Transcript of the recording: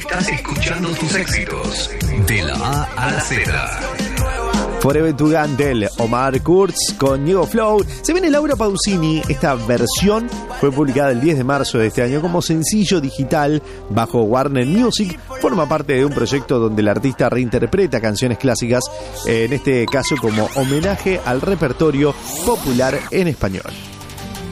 Estás escuchando tus éxitos de la A a la Z. Forever Together, Omar Kurz con Diego Flow. Se viene Laura Pausini. Esta versión fue publicada el 10 de marzo de este año como sencillo digital bajo Warner Music. Forma parte de un proyecto donde el artista reinterpreta canciones clásicas, en este caso como homenaje al repertorio popular en español.